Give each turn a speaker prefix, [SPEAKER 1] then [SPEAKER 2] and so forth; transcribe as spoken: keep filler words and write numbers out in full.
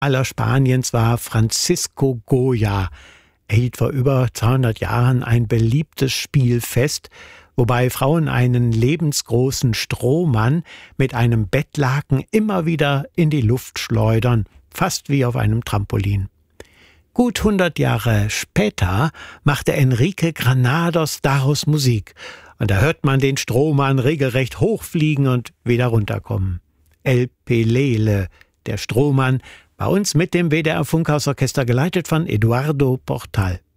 [SPEAKER 1] aller Spaniens war Francisco Goya. Er hielt vor über zweihundert Jahren ein beliebtes Spielfest, wobei Frauen einen lebensgroßen Strohmann mit einem Bettlaken immer wieder in die Luft schleudern, fast wie auf einem Trampolin. Gut hundert Jahre später machte Enrique Granados daraus Musik, und da hört man den Strohmann regelrecht hochfliegen und wieder runterkommen. El Pelele, der Strohmann, bei uns mit dem W D R Funkhausorchester geleitet von Eduardo Portal.